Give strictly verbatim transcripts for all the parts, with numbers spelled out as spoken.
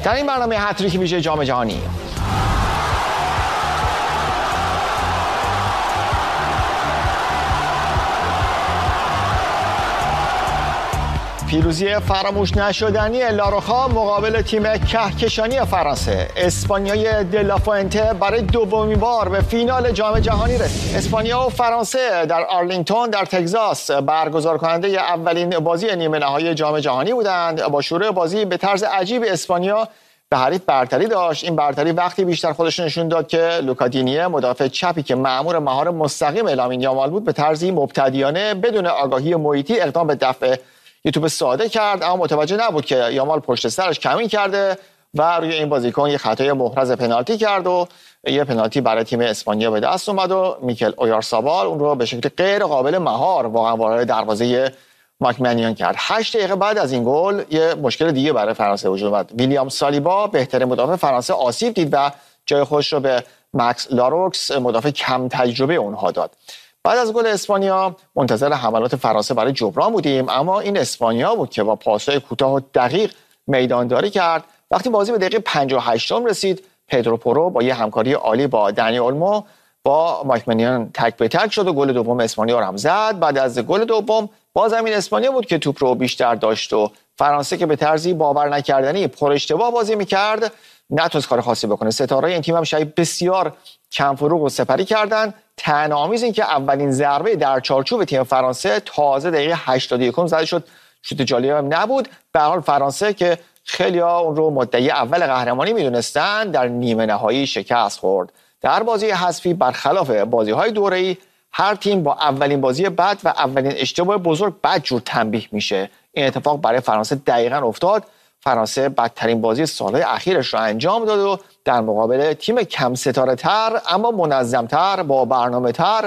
در این برنامه هتریک ویژه جام جهانی پیروزی فراموش نشدنی لاروخا مقابل تیم کهکشانی فرانسه. اسپانیای دلافوئنته برای دومین بار به فینال جام جهانی رسید. اسپانیا و فرانسه در آرلینگتون در تگزاس برگزار کننده اولین بازی نیمه نهایی جام جهانی بودند. با شروع بازی به طرز عجیب اسپانیا به حریف برتری داشت. این برتری وقتی بیشتر خودش نشون داد که لوکا دینیه مدافع چپی که مأمور مهار مستقیم لامین یامال بود به طرزی مبتدیانه بدون آگاهی محیطی اقدام به دفع یه توپ ساده کرد، اما متوجه نبود که یامال پشت سرش کمین کرده و روی این بازیکن یه خطای محرز پنالتی کرد و یه پنالتی برای تیم اسپانیا به دست اومد و میکل اویارسابال اون رو به شکل غیر قابل مهار واقعا وارد دروازه مایک مانیان کرد. هشت دقیقه بعد از این گل یه مشکل دیگه برای فرانسه وجود اومد. ویلیام سالیبا بهترین مدافع فرانسه آسیب دید و جای خودش رو به مکس لاروکس مدافع کم تجربه اونها داد. بعد از گل اسپانیا منتظر حملات فرانسه برای جبران بودیم، اما این اسپانیا بود که با پاس‌های کوتاه و دقیق میدانداری کرد. وقتی بازی به دقیقه پنجاه و هشت رسید، پدرو پورو با یه همکاری عالی با دنی اولمو با مایک مانیان تک به تک شد و گل دوم اسپانیا رو هم زد. بعد از گل دوم باز همین اسپانیا بود که توپ رو بیشتر داشت و فرانسه که به طرزی باور نکردنی پر اشتباه بازی می‌کرد نتونست کار خاصی بکنه. ستاره‌های این تیم هم شاید بسیار کم فروغ و سپری کردن. طعنه‌آمیز این که اولین ضربه در چارچوب تیم فرانسه تازه دقیقه هشتاد و یک زده شد. شوت جالبی هم نبود. به هر حال فرانسه که خیلی‌ها اون رو مدعی اول قهرمانی می‌دونستن در نیمه نهایی شکست خورد. در بازی حذفی برخلاف بازی‌های دوره‌ای هر تیم با اولین بازی بد و اولین اشتباه بزرگ بدجور تنبیه میشه. این اتفاق برای فرانسه دقیقاً افتاد. فرانسه بدترین بازی سالهای اخیرش رو انجام داد و در مقابل تیم کم ستاره تر اما منظم تر با برنامه تر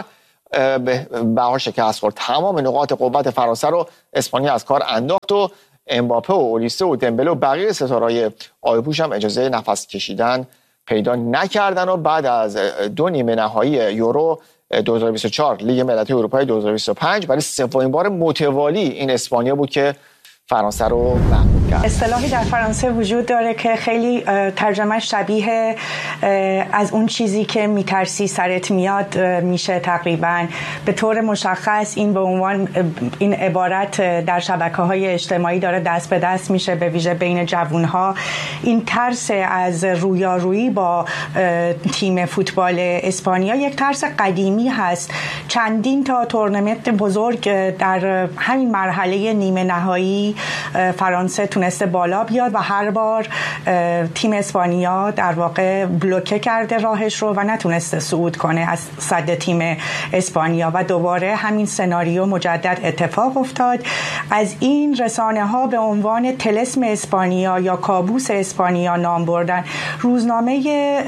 به بهار شکست خورد. تمام نقاط قوت فرانسه رو اسپانیا از کار انداخت و امباپه و اولیسه و دمبله و بقیه ستارهای آیپوش هم اجازه نفس کشیدن پیدا نکردن و بعد از دو نیمه نهایی یورو دو هزار و بیست و چهار لیگ ملت‌های اروپای دو هزار و بیست و پنج برای سومین بار متوالی این اسپانیا بود که فرانسه رو محبوب کرد. اصطلاحی در فرانسه وجود داره که خیلی ترجمه شبیه از اون چیزی که میترسی سرت میاد میشه. تقریبا به طور مشخص این به عنوان این عبارت در شبکه‌های اجتماعی داره دست به دست میشه، به ویژه بین جوانها. این ترس از رویارویی با تیم فوتبال اسپانیا یک ترس قدیمی هست. چندین تا تورنمنت بزرگ در همین مرحله نیمه نهایی فرانسه تونسته بالا بیاد و هر بار تیم اسپانیا در واقع بلوکه کرده راهش رو و نتونسته صعود کنه از صد تیم اسپانیا و دوباره همین سناریو مجدد اتفاق افتاد. از این رسانه ها به عنوان طلسم اسپانیا یا کابوس اسپانیا نام بردن. روزنامه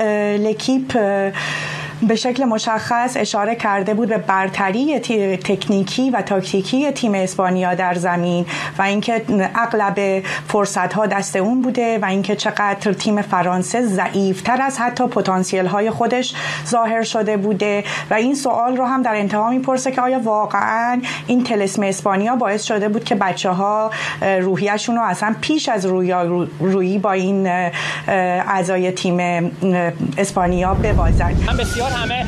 لکیپ به شکل مشخص اشاره کرده بود به برتری تکنیکی و تاکتیکی تیم اسپانیا در زمین و اینکه اغلب فرصت‌ها دست اون بوده و اینکه چقدر تیم فرانسه ضعیف‌تر از حتی پتانسیل‌های خودش ظاهر شده بوده و این سوال رو هم در انتها می‌پرسه که آیا واقعاً این طلسم اسپانیا باعث شده بود که بچه‌ها روحیه‌شون رو اصلا پیش از رویارویی با این اعضای تیم اسپانیا ببازن. همه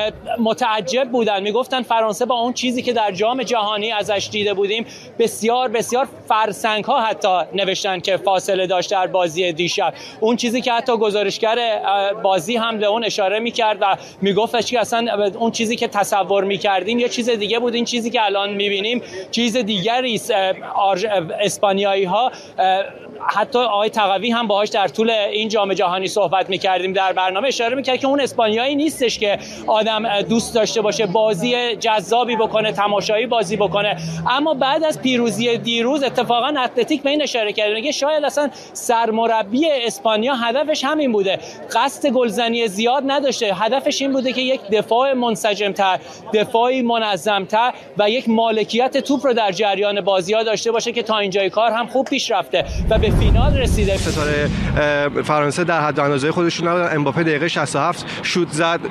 متعجب بودن، میگفتن فرانسه با اون چیزی که در جام جهانی ازش دیده بودیم بسیار بسیار فرسنگ ها حتی نوشتن که فاصله داشت در بازی دیشب. اون چیزی که حتی گزارشگر بازی هم به اون اشاره میکرد و میگفتش که اصلا اون چیزی که تصور میکردیم یه چیز دیگه بود، این چیزی که الان میبینیم چیز دیگری است. اسپانیایی ها، حتی آقای تقوی هم باهاش در طول این جام جهانی صحبت میکردیم در برنامه، اشاره میکرد که اون اسپانیایی نیستش که آدم دوست داشته باشه بازی جذابی بکنه، تماشایی بازی بکنه. اما بعد از پیروزی دیروز اتفاقا اتلتیک به این اشاره کرد میگه شاید اصلا سرمربی اسپانیا هدفش همین بوده، قصد گلزنی زیاد نداشته، هدفش این بوده که یک دفاع منسجم‌تر، دفاعی منظم‌تر و یک مالکیت توپ رو در جریان بازی‌ها داشته باشه که تا اینجای کار هم خوب پیش رفته و به فینال رسیده. ستاره فرانسه در حد اندازه خودشون نبودن. امباپه دقیقه شصت و هفت شوت زد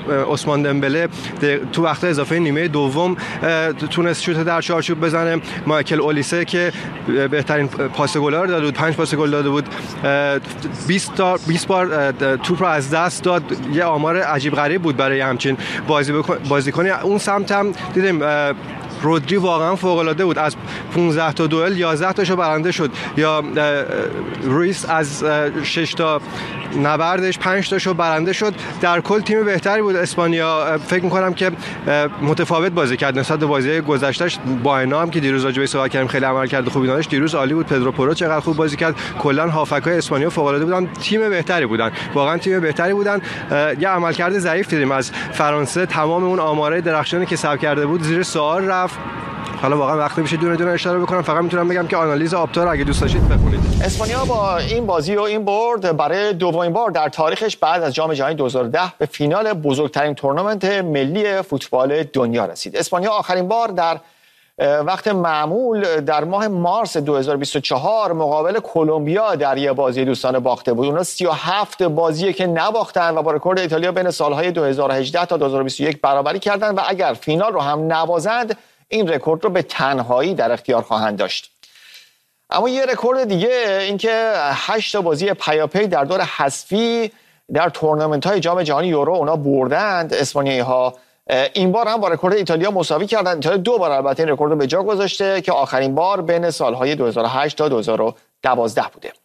عثمان دمبله تو وقت اضافه نیمه دوم تونست شوت در چارچوب بزنه. مایکل اولیسه که بهترین پاس گل رو داده بود، پنج پاس گل داده بود، بیست تا بیست بار توپ رو از دست داد. یه آمار عجیب غریب بود برای همچین بازی بازیکنی. اون سمت هم دیدیم رودری واقعا فوق العاده بود، از پانزده تا دوئل یازده تاشو برنده شد، یا رویس از شش تا نبردش پنج تاشو برنده شد. در کل تیم بهتری بود اسپانیا. فکر می‌کنم که متفاوت بازی کرد نسبت به بازی گذشتهش. با اینا هم که دیروز راجع بهش صحبت کردیم خیلی عملکرد خوبی داشت، دیروز عالی بود. پدرو پورو چقدر خوب بازی کرد. کلا هافک‌های اسپانیا فوق العاده بودن، تیم بهتری بودن، واقعا تیم بهتری بودن. یه عملکرد ضعیف دیدیم از فرانسه، تمام اون آمارای درخشانی که ثبت کرده بود زیر سوال رفت. حالا واقعا وقت میشه دونه دونه اشاره بکنم، فقط میتونم بگم که آنالیز آپتا رو اگه دوست داشتید بخونید. اسپانیا با این بازی و این برد برای دومین بار در تاریخش بعد از جام جهانی دو هزار و ده به فینال بزرگترین تورنمنت ملی فوتبال دنیا رسید. اسپانیا آخرین بار در وقت معمول در ماه مارس دو هزار و بیست و چهار مقابل کلمبیا در یه بازی دوستانه باخته بود. اونا سی و هفت بازیه که نباختن و با رکورد ایتالیا بین سالهای دو هزار و هجده تا دو هزار و بیست و یک برابری کردن و اگر فینال رو هم نبازند این رکورد رو به تنهایی در اختیار خواهند داشت. اما یه رکورد دیگه این که هشت تا بازی پیاپی در دور حذفی در تورنمنت‌های جام جهانی یورو اونا بردند اسپانیایی‌ها. این بار هم با رکورد ایتالیا مساوی کردن. ایتالیا دو بار البته این رکورد رو به جا گذاشته که آخرین بار بین سالهای دو هزار و هشت تا دو هزار و دوازده بوده.